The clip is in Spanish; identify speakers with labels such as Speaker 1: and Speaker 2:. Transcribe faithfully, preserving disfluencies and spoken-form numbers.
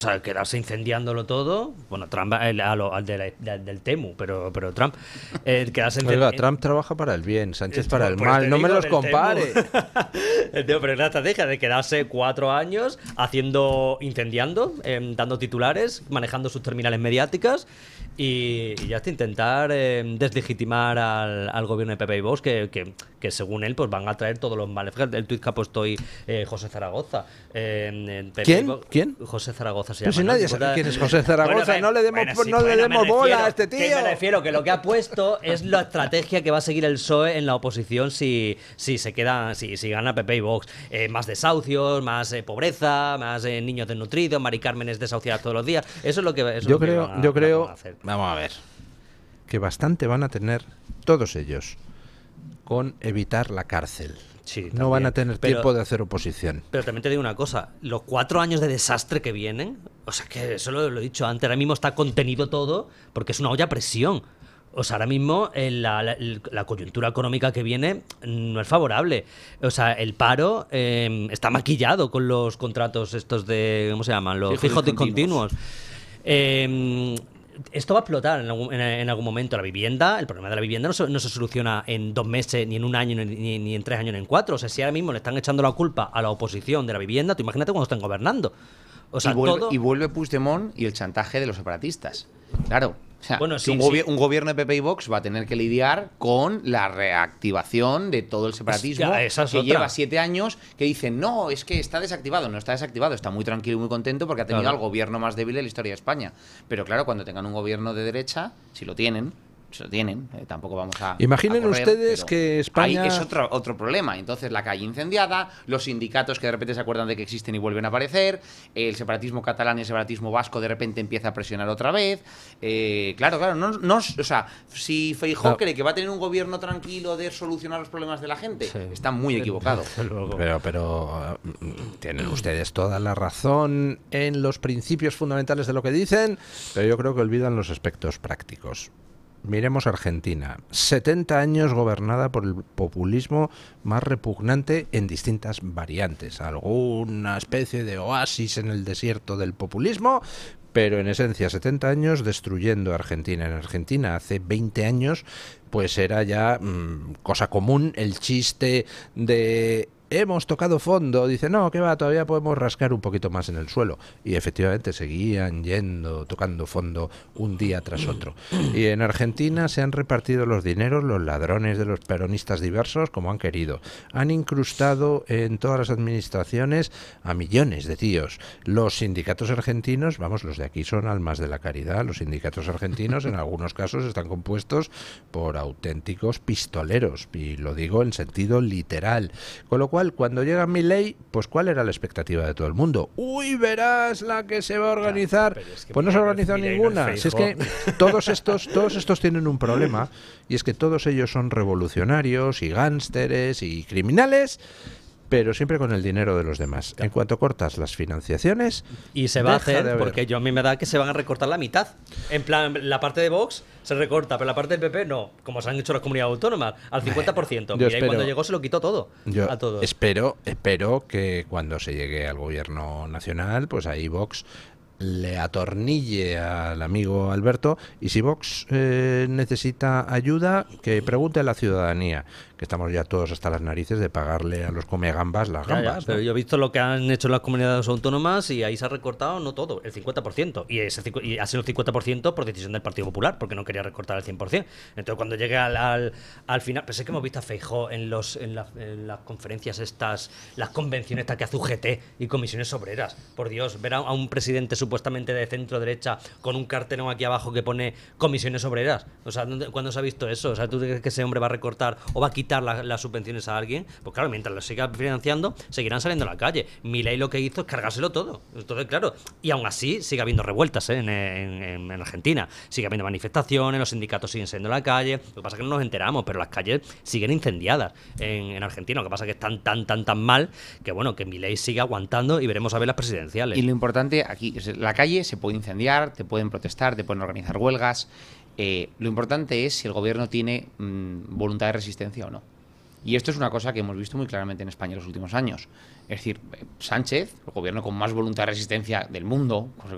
Speaker 1: O sea, quedarse incendiándolo todo. Bueno, Trump al, al de la, del, del Temu, pero, pero Trump. Eh, quedarse
Speaker 2: Oiga, Trump trabaja para el bien, Sánchez para el
Speaker 1: pues
Speaker 2: mal. No
Speaker 1: digo,
Speaker 2: me los compare.
Speaker 1: Pero es la estrategia de quedarse cuatro años haciendo, incendiando, eh, dando titulares, manejando sus terminales mediáticas. Y, y ya hasta intentar eh, deslegitimar al, al gobierno de P P y Vox, que, que, que según él pues van a traer todos los males. Fíjate el tuit que ha puesto hoy eh, José Zaragoza. Eh,
Speaker 2: ¿ Quién? ¿Quién?
Speaker 1: José Zaragoza se
Speaker 2: Pero
Speaker 1: llama.
Speaker 2: si nadie
Speaker 1: ¿no?
Speaker 2: sabe quién es José Zaragoza,
Speaker 1: bueno,
Speaker 2: no le demos,
Speaker 1: bueno, sí,
Speaker 2: no le
Speaker 1: bueno,
Speaker 2: demos
Speaker 1: me
Speaker 2: bola
Speaker 1: refiero,
Speaker 2: a este tío.
Speaker 1: Que me refiero que lo que ha puesto es la estrategia que va a seguir el P S O E en la oposición si, si se queda, si, si gana P P y Vox. Eh, más desahucios, más eh, pobreza, más eh, niños desnutridos, Mari Cármenes desahuciadas todos los días. Eso es lo que, eso es
Speaker 2: yo
Speaker 1: lo que
Speaker 2: creo,
Speaker 1: van a,
Speaker 2: yo creo,
Speaker 1: a hacer.
Speaker 2: Vamos a ver, que bastante van a tener todos ellos con evitar la cárcel.
Speaker 1: Sí,
Speaker 2: no van a tener
Speaker 1: pero,
Speaker 2: tiempo de hacer oposición.
Speaker 1: Pero también te digo una cosa, los cuatro años de desastre que vienen, o sea que eso lo, lo he dicho antes, ahora mismo está contenido todo porque es una olla a presión. O sea, ahora mismo eh, la, la, la coyuntura económica que viene no es favorable. O sea, el paro eh, está maquillado con los contratos estos de, ¿cómo se llaman? Los fijos discontinuos. Eh, Esto va a explotar en algún, en, en algún momento. La vivienda, el problema de la vivienda no se, no se soluciona en dos meses, ni en un año, ni, ni en tres años, ni en cuatro. O sea, si ahora mismo le están echando la culpa a la oposición de la vivienda, tú imagínate cuando estén gobernando. O sea,
Speaker 3: y, vuelve,
Speaker 1: todo...
Speaker 3: y vuelve Puigdemont y el chantaje de los separatistas. Claro. O sea,
Speaker 1: bueno, sí,
Speaker 3: un,
Speaker 1: sí.
Speaker 3: gobi un gobierno de P P y Vox va a tener que lidiar con la reactivación de todo el separatismo
Speaker 1: ya, esa es
Speaker 3: que
Speaker 1: otra.
Speaker 3: lleva siete años, que dicen, no, es que está desactivado. No está desactivado, está muy tranquilo y muy contento porque ha tenido
Speaker 1: claro.
Speaker 3: al gobierno más débil de la historia de España. Pero claro, cuando tengan un gobierno de derecha, si lo tienen, se lo tienen, eh, tampoco vamos a
Speaker 2: Imaginen
Speaker 3: a correr,
Speaker 2: ustedes que España...
Speaker 3: Ahí es otro, otro problema. Entonces la calle incendiada, los sindicatos que de repente se acuerdan de que existen y vuelven a aparecer, el separatismo catalán y el separatismo vasco de repente empieza a presionar otra vez. Eh, claro, claro, no, no, o sea, si Feijóo
Speaker 2: no.
Speaker 3: cree que va a tener un gobierno tranquilo de solucionar los problemas de la gente, sí. está muy equivocado.
Speaker 2: Pero, pero tienen ustedes toda la razón en los principios fundamentales de lo que dicen, pero yo creo que olvidan los aspectos prácticos. Miremos Argentina, setenta años gobernada por el populismo más repugnante en distintas variantes. Alguna especie de oasis en el desierto del populismo, pero en esencia setenta años destruyendo Argentina. En Argentina hace veinte años pues era ya mmm, cosa común el chiste de... hemos tocado fondo, dice, no, que va, todavía podemos rascar un poquito más en el suelo. Y efectivamente seguían yendo, tocando fondo un día tras otro. Y en Argentina se han repartido los dineros, los ladrones de los peronistas diversos, como han querido. Han incrustado en todas las administraciones a millones de tíos. Los sindicatos argentinos, vamos, los de aquí son almas de la caridad. Los sindicatos argentinos en algunos casos están compuestos por auténticos pistoleros. Y lo digo en sentido literal. Con lo cual, cuando llega Milei, pues ¿cuál era la expectativa de todo el mundo? Uy, verás la que se va a organizar. Claro, es que pues no se ha organizado ninguna. No si es que todos estos, todos estos tienen un problema, y es que todos ellos son revolucionarios y gánsteres y criminales, pero siempre con el dinero de los demás. En cuanto cortas las financiaciones...
Speaker 1: Y se va a hacer, porque yo a mí me da que se van a recortar la mitad. En plan, la parte de Vox se recorta, pero la parte del P P no, como se han hecho las comunidades autónomas, al cincuenta por ciento. Mira, y cuando llegó se lo quitó todo.
Speaker 2: Yo
Speaker 1: a todos.
Speaker 2: Espero, espero que cuando se llegue al gobierno nacional, pues ahí Vox le atornille al amigo Alberto, y si Vox eh, necesita ayuda, que pregunte a la ciudadanía, que estamos ya todos hasta las narices de pagarle a los comegambas las gambas.
Speaker 1: Ya, ya,
Speaker 2: ¿no?
Speaker 1: Pero yo he visto lo que han hecho las comunidades autónomas y ahí se ha recortado, no todo, el cincuenta por ciento. Y, ese, y ha sido el cincuenta por ciento por decisión del Partido Popular, porque no quería recortar el cien por ciento. Entonces, cuando llegue al, al, al final... Pensé que hemos visto a Feijóo en, los, en, la, en las conferencias estas, las convenciones estas que hace U G T y comisiones obreras. Por Dios, ver a, a un presidente supuestamente de centro-derecha con un cartelón aquí abajo que pone comisiones obreras. O sea, ¿cuándo se ha visto eso? O sea, ¿tú crees que ese hombre va a recortar o va a quitar La, las subvenciones a alguien? Pues claro, mientras lo siga financiando, seguirán saliendo a la calle. Milei lo que hizo es cargárselo todo. Entonces, claro, y aún así sigue habiendo revueltas ¿eh? en, en, en Argentina. Sigue habiendo manifestaciones, los sindicatos siguen saliendo a la calle. Lo que pasa es que no nos enteramos, pero las calles siguen incendiadas en, en Argentina. Lo que pasa es que están tan, tan, tan mal que, bueno, que Milei sigue aguantando y veremos a ver las presidenciales.
Speaker 3: Y lo importante aquí es la calle se puede incendiar, te pueden protestar, te pueden organizar huelgas. Eh, lo importante es si el gobierno tiene mmm, voluntad de resistencia o no. Y esto es una cosa que hemos visto muy claramente en España en los últimos años. Es decir, Sánchez, el gobierno con más voluntad de resistencia del mundo,